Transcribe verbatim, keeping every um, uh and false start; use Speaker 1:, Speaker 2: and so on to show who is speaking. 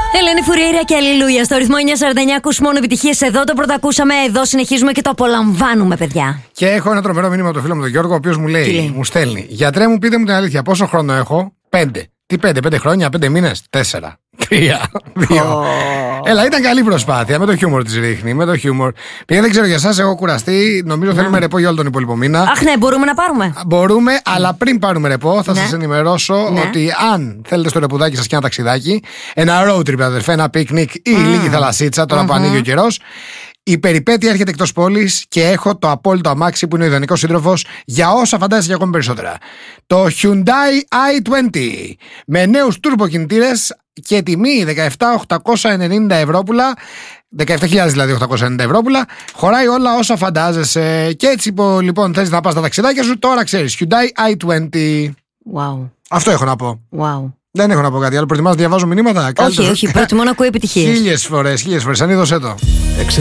Speaker 1: Ελένη Φουρέιρα και Αλληλούια στο ρυθμό εννιακόσια σαράντα εννιά. Ακούς μόνο επιτυχίες. Εδώ το πρωτοακούσαμε, εδώ συνεχίζουμε και το απολαμβάνουμε, παιδιά.
Speaker 2: Και έχω ένα τρομερό μήνυμα από το φίλο μου τον Γιώργο, ο οποίος μου λέει,
Speaker 1: λέει,
Speaker 2: μου στέλνει: Γιατρέ μου, πείτε μου την αλήθεια, πόσο χρόνο έχω? Πέντε. Τι πέντε, πέντε χρόνια, πέντε μήνες, τέσσερα. Τρία, δύο. Oh. Έλα, ήταν καλή προσπάθεια. Με το χιούμορ τη ρίχνει. Με το χιούμορ. Πήγα, δεν ξέρω για εσάς, έχω κουραστεί. Νομίζω ναι. θέλουμε ρεπό για όλο τον υπόλοιπο μήνα.
Speaker 1: Αχ, ναι, μπορούμε να πάρουμε.
Speaker 2: Μπορούμε, mm. αλλά πριν πάρουμε ρεπό, θα ναι. σας ενημερώσω ναι. ότι αν θέλετε στο ρεπουδάκι σας και ένα ταξιδάκι, ένα road trip, αδερφέ, ένα πικνίκ ή mm. λίγη θαλασσίτσα, τώρα mm-hmm. που ανοίγει ο καιρός. Η περιπέτεια έρχεται εκτός πόλης και έχω το απόλυτο αμάξι που είναι ο ιδανικός σύντροφος για όσα φαντάζεσαι και ακόμη περισσότερα. Το Hyundai άι είκοσι με νέους τουρμποκινητήρες και τιμή δεκαεπτά χιλιάδες οκτακόσια ενενήντα ευρώ, δεκαεπτά χιλιάδες δηλαδή οκτακόσια ενενήντα ευρώ, χωράει όλα όσα φαντάζεσαι. Και έτσι λοιπόν θες να πας στα ταξιδάκια σου, τώρα ξέρεις, Hyundai άι είκοσι.
Speaker 1: Wow.
Speaker 2: Αυτό έχω να πω.
Speaker 1: Wow.
Speaker 2: Δεν έχω να πω κάτι άλλο. Προτιμάς να διαβάζω μηνύματα?
Speaker 1: Όχι, όχι, προτιμώ να ακούω επιτυχίες.
Speaker 2: Χίλιες φορές, χίλιες φορές. Αν είδωσέ το.